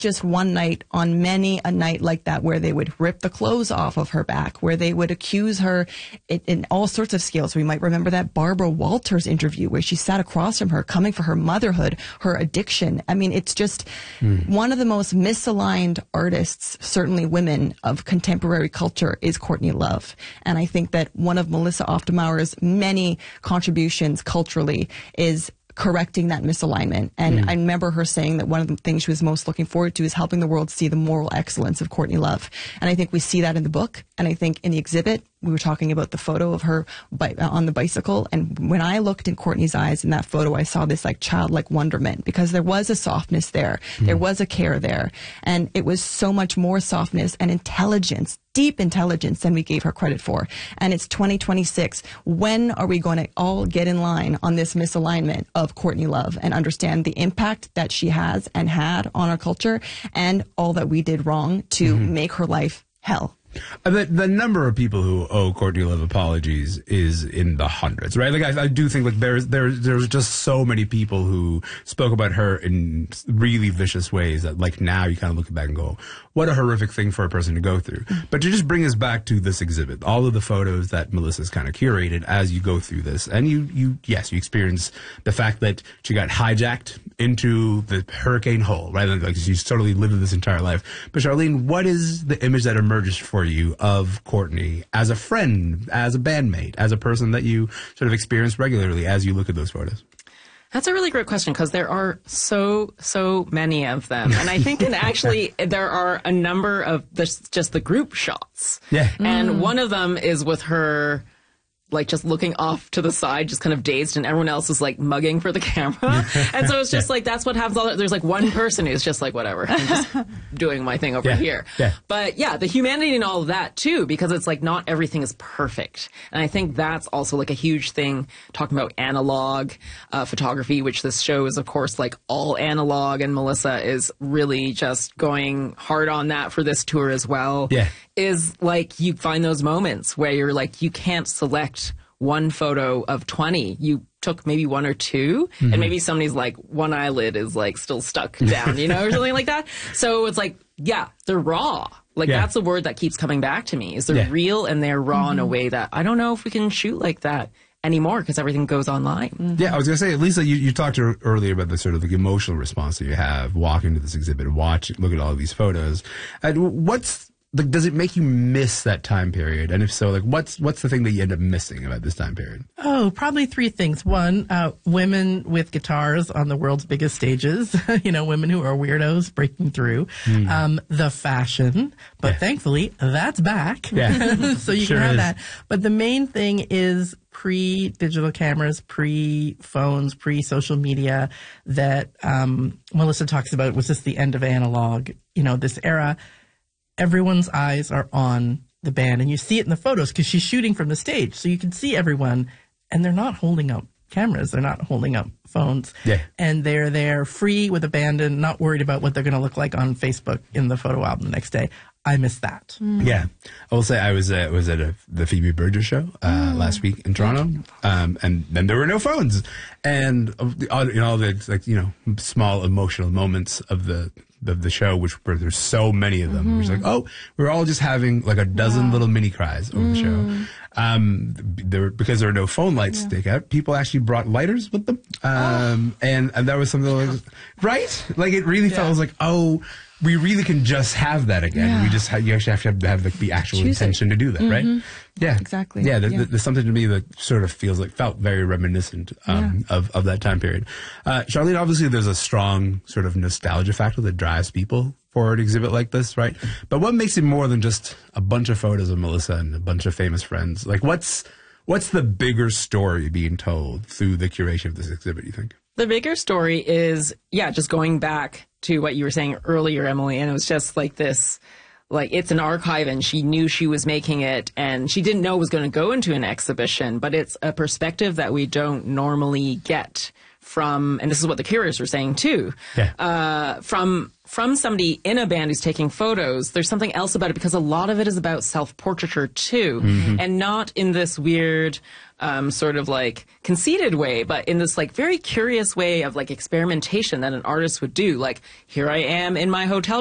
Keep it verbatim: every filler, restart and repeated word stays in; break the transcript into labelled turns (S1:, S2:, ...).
S1: just one night on many a night like that where they would rip the clothes off of her back, where they would accuse her in, in all sorts of scales. We might remember that Barbara Walters interview where she sat across from her, coming for her motherhood, her addiction. I mean, it's just mm. one of the most misaligned artists, certainly women, of contemporary culture is Courtney Love. And I think that one of Melissa Oftermauer's many contributions culturally is correcting that misalignment. And mm. I remember her saying that one of the things she was most looking forward to is helping the world see the moral excellence of Courtney Love. And I think we see that in the book. And I think in the exhibit, we were talking about the photo of her bi- on the bicycle. And when I looked in Courtney's eyes in that photo, I saw this like childlike wonderment, because there was a softness there. Mm. There was a care there. And it was so much more softness and intelligence, deep intelligence, than we gave her credit for. And it's twenty twenty-six. When are we going to all get in line on this misalignment of Courtney Love and understand the impact that she has and had on our culture and all that we did wrong to mm-hmm. make her life hell?
S2: The, the number of people who owe Courtney Love apologies is in the hundreds, right? Like, I, I do think, like, there's, there's, there's just so many people who spoke about her in really vicious ways that, like, now you kind of look back and go, what a horrific thing for a person to go through. Mm-hmm. But to just bring us back to this exhibit, all of the photos that Melissa's kind of curated as you go through this, and you, you, yes, you experience the fact that she got hijacked into the hurricane hole, right? Like, she's totally lived this entire life. But Charlene, what is the image that emerges for you of Courtney as a friend, as a bandmate, as a person that you sort of experience regularly as you look at those photos?
S3: That's a really great question, because there are so, so many of them. And I think and actually there are a number of the, just the group shots.
S2: Yeah.
S3: And
S1: mm.
S3: one of them is with her, like, just looking off to the side, just kind of dazed, and everyone else is, like, mugging for the camera. And so it's just, yeah. like, that's what happens. All that. There's, like, one person who's just, like, whatever, I'm just doing my thing over
S2: yeah.
S3: here.
S2: Yeah.
S3: But, yeah, the humanity and all of that, too, because it's, like, not everything is perfect. And I think that's also, like, a huge thing, talking about analog uh, photography, which this show is, of course, like, all analog, and Melissa is really just going hard on that for this tour as well.
S2: Yeah.
S3: Is, like, you find those moments where you're, like, you can't select one photo of twenty. You took maybe one or two, mm-hmm. and maybe somebody's, like, one eyelid is, like, still stuck down, you know, or something like that. So it's like, yeah, they're raw. Like, yeah. that's a word that keeps coming back to me, is they're yeah. real and they're raw mm-hmm. in a way that I don't know if we can shoot like that anymore, because everything goes online.
S2: Mm-hmm. Yeah, I was going to say, Lisa, you, you talked to earlier about the sort of the emotional response that you have walking to this exhibit and watch, look at all of these photos. And what's, like, does it make you miss that time period? And if so, like, what's what's the thing that you end up missing about this time period?
S4: Oh, probably three things. One, uh, women with guitars on the world's biggest stages. You know, women who are weirdos breaking through. Mm. Um, the fashion, but yeah. thankfully that's back.
S2: Yeah.
S4: So you
S2: sure
S4: can have
S2: is.
S4: that. But the main thing is pre-digital cameras, pre-phones, pre-social media that um, Melissa talks about. Was just the end of analog. You know, this era. Everyone's eyes are on the band, and you see it in the photos because she's shooting from the stage, so you can see everyone, and they're not holding up cameras, they're not holding up phones,
S2: yeah.
S4: and they're there free with abandon, not worried about what they're going to look like on Facebook in the photo album the next day. I miss that.
S2: Mm. Yeah, I will say I was uh, was at a, the Phoebe Bridgers show uh, mm. last week in Toronto, um, and then there were no phones, and all, you know, all the, like, you know, small emotional moments of the. Of the show, which were, there's so many of them. Mm-hmm. It was like, oh, we're all just having like a dozen wow. little mini cries over mm. the show. Um, there, because there are no phone lights yeah. to take out, people actually brought lighters with them. Um, oh. and, and that was something that was, right? Like, it really yeah. felt like, oh, we really can just have that again. Yeah. We just have, you actually have to have, have like, the actual Choose intention it. to do that, mm-hmm. right? Yeah,
S1: exactly.
S2: Yeah, there,
S1: yeah.
S2: there's something to me that sort of feels like, felt very reminiscent um, yeah. of, of that time period. Uh, Charlene, obviously there's a strong sort of nostalgia factor that drives people for an exhibit like this, right? But what makes it more than just a bunch of photos of Melissa and a bunch of famous friends? Like, what's what's the bigger story being told through the curation of this exhibit, you think?
S3: The bigger story is, yeah, just going back to what you were saying earlier, Emily, and it was just like this, like, it's an archive, and she knew she was making it, and she didn't know it was going to go into an exhibition, but it's a perspective that we don't normally get from, and this is what the curators were saying too,
S2: Yeah.
S3: uh, from from somebody in a band who's taking photos, there's something else about it because a lot of it is about self-portraiture too, mm-hmm. and not in this weird um, sort of like conceited way, but in this like very curious way of like experimentation that an artist would do. Like, here I am in my hotel